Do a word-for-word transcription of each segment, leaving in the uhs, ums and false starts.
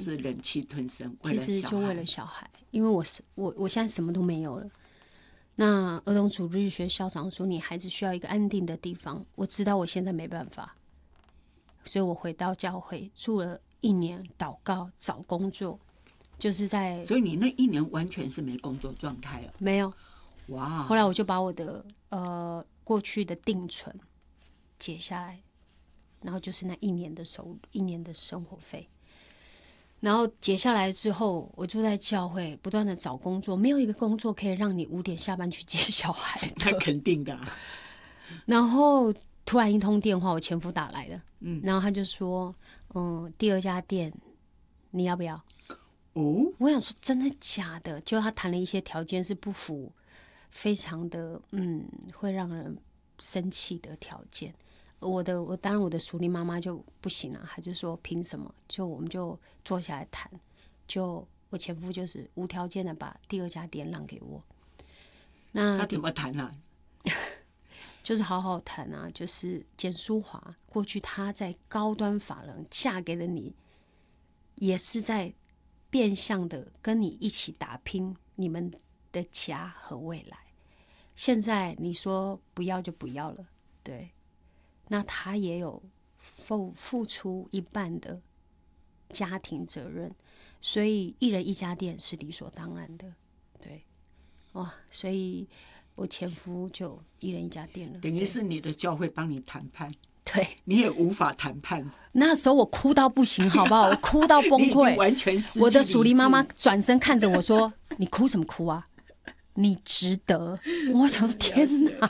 是忍气吞声， 其实就为了小孩，因为我是我我现在什么都没有了。那儿童主日学校长说，你孩子需要一个安定的地方。我知道我现在没办法，所以我回到教会住了一年，祷告找工作，就是在。 所以你那一年完全是没工作状态了？ 没有。 哇！ 后来我就把我的呃过去的定存解下来，然后就是那一年的收入，一年的生活费。然后解下来之后，我就在教会不断的找工作，没有一个工作可以让你五点下班去接小孩的。 那肯定的、啊。 然后突然一通电话，我前夫打来了，嗯，然后他就说，嗯，第二家店你要不要？ 哦， 我想说真的假的？就他谈了一些条件是不符，非常的嗯，会让人生气的条件。我的我当然我的属灵妈妈就不行了、啊，她就说凭什么？就我们就坐下来谈，就我前夫就是无条件的把第二家店让给我。那他怎么谈啊？ 就是好好谈啊，就是简淑华过去她在高端法人嫁给了你，也是在变相的跟你一起打拼你们的家和未来。现在你说不要就不要了，对。那他也有付付出一半的家庭责任，所以一人一家店是理所当然的，对，哇，所以我前夫就一人一家店了， 等于是你的教会帮你谈判， 对， 你也无法谈判。 那时候我哭到不行，好不好？我哭到崩溃， 完全失去理智。 我的属灵妈妈转身看着我说：“你哭什么哭啊？你值得。”我想说：“天哪！”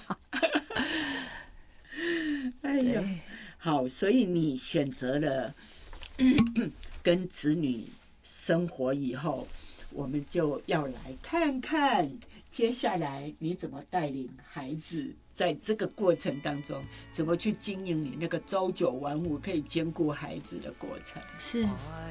哎呀，好，所以你选择了跟子女生活以后，我们就要来看看接下来你怎么带领孩子，在这个过程当中怎么去经营你那个朝九晚五可以兼顾孩子的过程。 是。